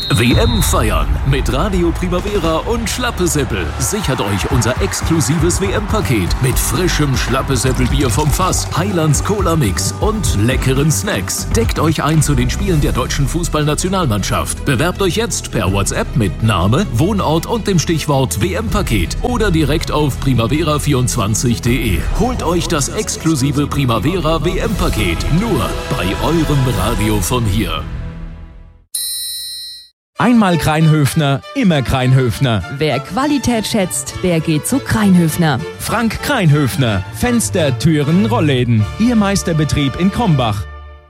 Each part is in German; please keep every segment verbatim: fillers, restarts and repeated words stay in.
W M feiern mit Radio Primavera und Schlappesäppel. Sichert euch unser exklusives W M-Paket mit frischem Schlappesäppelbier vom Fass, Highlands Cola Mix und leckeren Snacks. Deckt euch ein zu den Spielen der deutschen Fußballnationalmannschaft. Bewerbt euch jetzt per WhatsApp mit Name, Wohnort und dem Stichwort W M-Paket oder direkt auf primavera vierundzwanzig punkt de. Holt euch das exklusive Primavera W M-Paket nur bei eurem Radio von hier. Einmal Kreinhöfner, immer Kreinhöfner. Wer Qualität schätzt, der geht zu Kreinhöfner. Frank Kreinhöfner. Fenster, Türen, Rollläden. Ihr Meisterbetrieb in Krombach.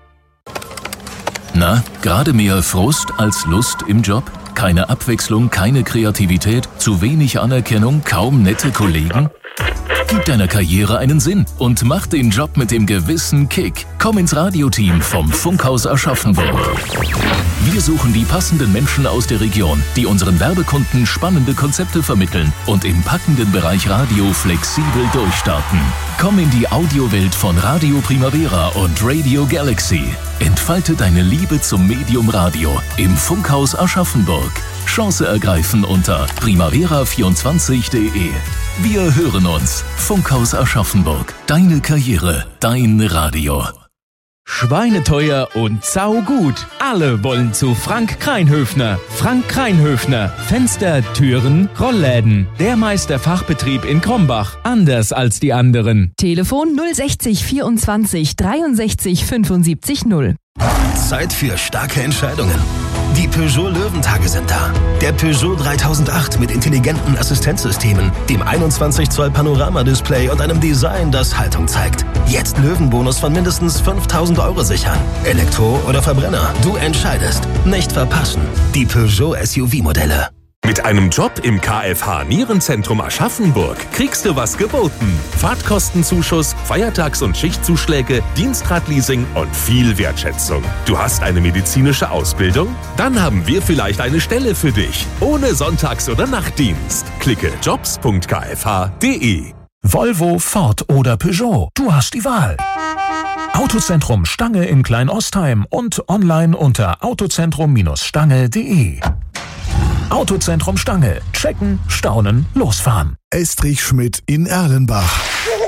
Na, gerade mehr Frust als Lust im Job? Keine Abwechslung, keine Kreativität, zu wenig Anerkennung, kaum nette Kollegen? Gib deiner Karriere einen Sinn und mach den Job mit dem gewissen Kick. Komm ins Radioteam vom Funkhaus Aschaffenburg. Wir suchen die passenden Menschen aus der Region, die unseren Werbekunden spannende Konzepte vermitteln und im packenden Bereich Radio flexibel durchstarten. Komm in die Audiowelt von Radio Primavera und Radio Galaxy. Entfalte deine Liebe zum Medium Radio im Funkhaus Aschaffenburg. Chance ergreifen unter primavera vierundzwanzig punkt de. Wir hören uns. Funkhaus Aschaffenburg. Deine Karriere, dein Radio. Schweineteuer und saugut. Alle wollen zu Frank Kreinhöfner. Frank Kreinhöfner. Fenster, Türen, Rollläden. Der Meisterfachbetrieb in Krombach. Anders als die anderen. Telefon null sechzig vierundzwanzig dreiundsechzig fünfundsiebzig null. Zeit für starke Entscheidungen. Die Peugeot Löwentage sind da. Der Peugeot dreitausendacht mit intelligenten Assistenzsystemen, dem einundzwanzig Zoll Panoramadisplay und einem Design, das Haltung zeigt. Jetzt Löwenbonus von mindestens fünftausend Euro sichern. Elektro oder Verbrenner, du entscheidest. Nicht verpassen. Die Peugeot S U V-Modelle. Mit einem Job im K F H Nierenzentrum Aschaffenburg kriegst du was geboten. Fahrtkostenzuschuss, Feiertags- und Schichtzuschläge, Dienstradleasing und viel Wertschätzung. Du hast eine medizinische Ausbildung? Dann haben wir vielleicht eine Stelle für dich. Ohne Sonntags- oder Nachtdienst. Klicke jobs punkt k f h punkt de. Volvo, Ford oder Peugeot. Du hast die Wahl. Autozentrum Stange in Kleinostheim und online unter autozentrum Bindestrich stange punkt de. Autozentrum Stange. Checken, staunen, losfahren. Estrich Schmidt in Erlenbach.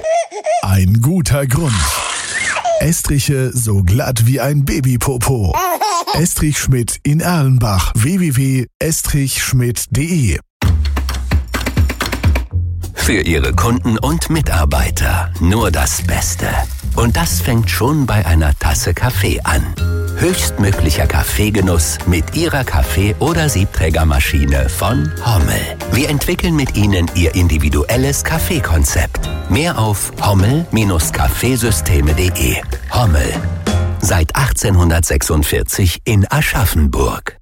Ein guter Grund. Estriche so glatt wie ein Babypopo. Estrich Schmidt in Erlenbach. w w w punkt estrich schmidt punkt de. Für Ihre Kunden und Mitarbeiter nur das Beste. Und das fängt schon bei einer Tasse Kaffee an. Höchstmöglicher Kaffeegenuss mit Ihrer Kaffee- oder Siebträgermaschine von Hommel. Wir entwickeln mit Ihnen Ihr individuelles Kaffeekonzept. Mehr auf hommel Bindestrich kaffeesysteme punkt de. Hommel. Seit achtzehnhundertsechsundvierzig in Aschaffenburg.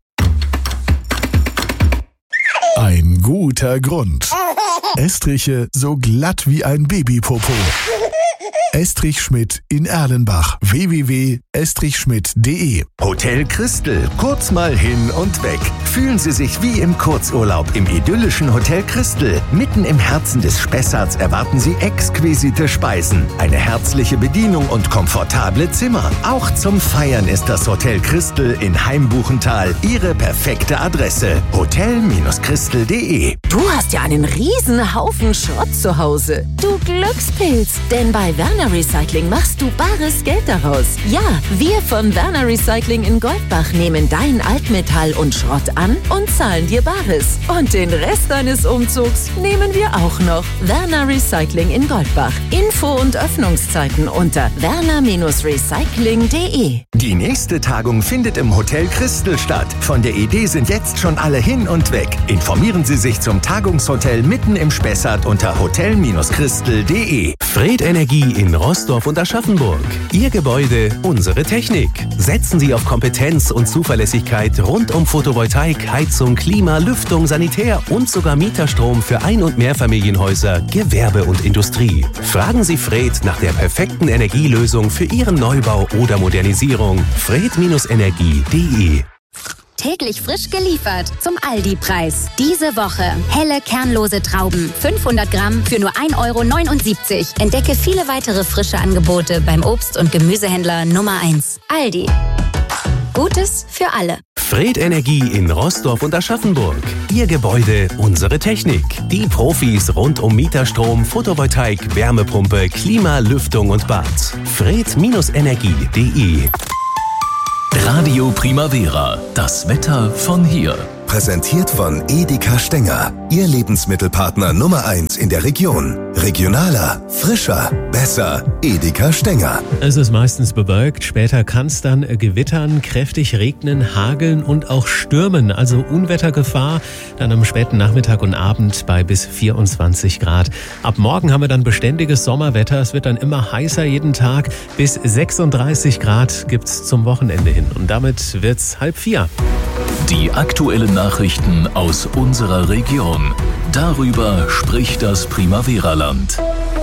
Ein guter Grund. Estriche so glatt wie ein Babypopo. Estrich Schmidt in Erlenbach. w w w punkt estrich schmidt punkt de. Hotel Christel. Kurz mal hin und weg. Fühlen Sie sich wie im Kurzurlaub im idyllischen Hotel Christel. Mitten im Herzen des Spessarts erwarten Sie exquisite Speisen, eine herzliche Bedienung und komfortable Zimmer. Auch zum Feiern ist das Hotel Christel in Heimbuchental Ihre perfekte Adresse. hotel Bindestrich christel punkt de. Du hast ja einen riesen Haufen Schrott zu Hause. Du Glückspilz. Denn bei Werner Recycling machst du bares Geld daraus. Ja, wir von Werner Recycling in Goldbach nehmen dein Altmetall und Schrott an und zahlen dir Bares. Und den Rest deines Umzugs nehmen wir auch noch. Werner Recycling in Goldbach. Info und Öffnungszeiten unter werner Recycling punkt de. Die nächste Tagung findet im Hotel Christel statt. Von der Idee sind jetzt schon alle hin und weg. Informieren Sie sich zum Tagungshotel mitten im Spessart unter hotel Bindestrich christel punkt de. Fred Energie in Rostock und Aschaffenburg. Ihr Gebäude, unsere Technik. Setzen Sie auf Kompetenz und Zuverlässigkeit rund um Photovoltaik, Heizung, Klima, Lüftung, Sanitär und sogar Mieterstrom für Ein- und Mehrfamilienhäuser, Gewerbe und Industrie. Fragen Sie Fred nach der perfekten Energielösung für Ihren Neubau oder Modernisierung. fred Energie punkt de. Täglich frisch geliefert zum Aldi-Preis. Diese Woche helle kernlose Trauben, fünfhundert Gramm für nur ein Euro neunundsiebzig. Entdecke viele weitere frische Angebote beim Obst- und Gemüsehändler Nummer eins. Aldi. Gutes für alle. Fred Energie in Roßdorf und Aschaffenburg. Ihr Gebäude, unsere Technik. Die Profis rund um Mieterstrom, Photovoltaik, Wärmepumpe, Klima, Lüftung und Bad. fred Energie punkt de Radio Primavera. Das Wetter von hier. Präsentiert von Edeka Stenger. Ihr Lebensmittelpartner Nummer eins in der Region. Regionaler, frischer, besser. Edeka Stenger. Es ist meistens bewölkt. Später kann es dann gewittern, kräftig regnen, hageln und auch stürmen. Also Unwettergefahr. Dann am späten Nachmittag und Abend bei bis vierundzwanzig Grad. Ab morgen haben wir dann beständiges Sommerwetter. Es wird dann immer heißer jeden Tag. Bis sechsunddreißig Grad gibt's zum Wochenende hin. Und damit wird's halb vier. Die aktuellen Nachrichten aus unserer Region. Darüber spricht das Primavera-Land.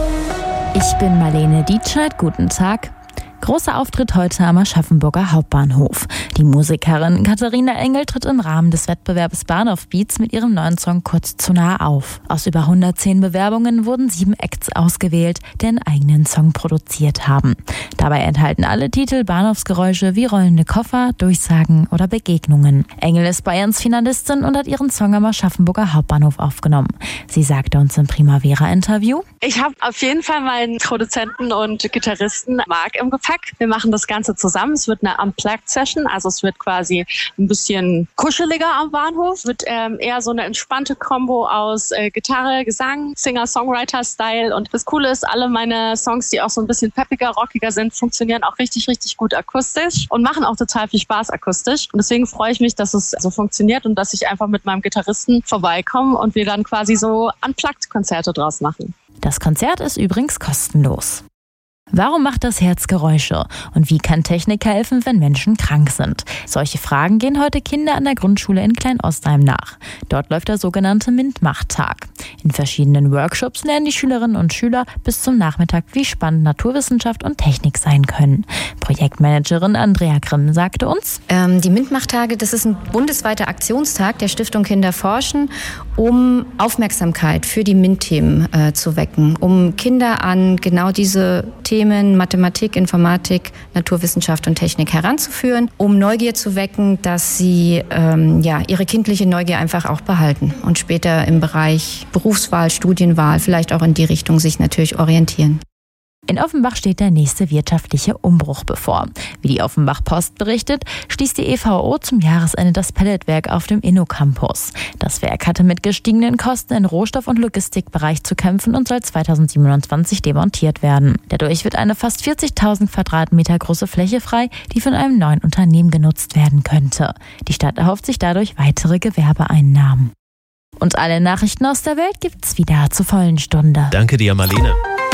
Ich bin Marlene Dietscheid. Guten Tag. Großer Auftritt heute am Aschaffenburger Hauptbahnhof. Die Musikerin Katharina Engel tritt im Rahmen des Wettbewerbs Bahnhof Beats mit ihrem neuen Song Kurz zu nah auf. Aus über hundertzehn Bewerbungen wurden sieben Acts ausgewählt, die einen eigenen Song produziert haben. Dabei enthalten alle Titel Bahnhofsgeräusche wie rollende Koffer, Durchsagen oder Begegnungen. Engel ist Bayerns Finalistin und hat ihren Song am Aschaffenburger Hauptbahnhof aufgenommen. Sie sagte uns im Primavera-Interview: Ich habe auf jeden Fall meinen Produzenten und Gitarristen Marc im Gepäck. Wir machen das Ganze zusammen. Es wird eine Unplugged-Session, also es wird quasi ein bisschen kuscheliger am Bahnhof. Es wird ähm, eher so eine entspannte Kombo aus äh, Gitarre, Gesang, Singer-Songwriter-Style. Und das Coole ist, alle meine Songs, die auch so ein bisschen peppiger, rockiger sind, funktionieren auch richtig, richtig gut akustisch und machen auch total viel Spaß akustisch. Und deswegen freue ich mich, dass es so funktioniert und dass ich einfach mit meinem Gitarristen vorbeikomme und wir dann quasi so Unplugged-Konzerte draus machen. Das Konzert ist übrigens kostenlos. Warum macht das Herz Geräusche? Und wie kann Technik helfen, wenn Menschen krank sind? Solche Fragen gehen heute Kinder an der Grundschule in Klein-Ostheim nach. Dort läuft der sogenannte MINT-Macht-Tag. In verschiedenen Workshops lernen die Schülerinnen und Schüler bis zum Nachmittag, wie spannend Naturwissenschaft und Technik sein können. Projektmanagerin Andrea Grimm sagte uns: ähm, Die MINT-Macht-Tage, das ist ein bundesweiter Aktionstag der Stiftung Kinder forschen, um Aufmerksamkeit für die MINT-Themen äh, zu wecken, um Kinder an genau diese Themen Themen Mathematik, Informatik, Naturwissenschaft und Technik heranzuführen, um Neugier zu wecken, dass sie ähm, ja, ihre kindliche Neugier einfach auch behalten und später im Bereich Berufswahl, Studienwahl vielleicht auch in die Richtung sich natürlich orientieren. In Offenbach steht der nächste wirtschaftliche Umbruch bevor. Wie die Offenbach Post berichtet, schließt die E V O zum Jahresende das Pelletwerk auf dem Innocampus. Das Werk hatte mit gestiegenen Kosten im Rohstoff- und Logistikbereich zu kämpfen und soll zweitausendsiebenundzwanzig demontiert werden. Dadurch wird eine fast vierzigtausend Quadratmeter große Fläche frei, die von einem neuen Unternehmen genutzt werden könnte. Die Stadt erhofft sich dadurch weitere Gewerbeeinnahmen. Und alle Nachrichten aus der Welt gibt's wieder zur vollen Stunde. Danke dir, Marlene.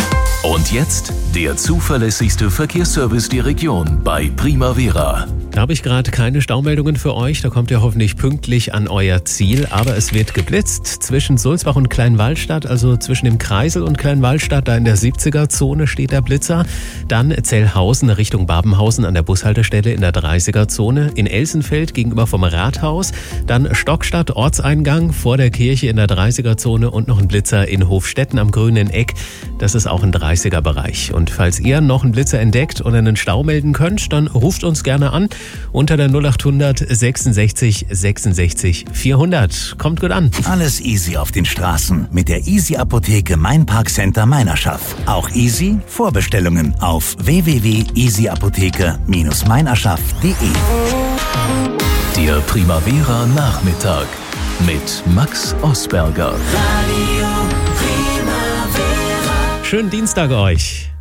Und jetzt der zuverlässigste Verkehrsservice der Region bei Primavera. Da habe ich gerade keine Staumeldungen für euch. Da kommt ihr hoffentlich pünktlich an euer Ziel. Aber es wird geblitzt zwischen Sulzbach und Kleinwallstadt, also zwischen dem Kreisel und Kleinwallstadt. Da in der siebziger-Zone steht der Blitzer. Dann Zellhausen Richtung Babenhausen an der Bushaltestelle in der dreißiger-Zone. In Elsenfeld gegenüber vom Rathaus. Dann Stockstadt Ortseingang vor der Kirche in der dreißiger-Zone und noch ein Blitzer in Hofstetten am Grünen Eck. Das ist auch ein dreißiger-Bereich. Und falls ihr noch einen Blitzer entdeckt oder einen Stau melden könnt, dann ruft uns gerne an unter der null achthundert sechsundsechzig sechsundsechzig vierhundert. Kommt gut an. Alles easy auf den Straßen mit der Easy Apotheke Mainparkcenter Meinerschaft. Auch easy Vorbestellungen auf w w w punkt easy apotheke Bindestrich meinerschaft punkt de. Der Primavera Nachmittag mit Max Osberger. Schönen Dienstag euch.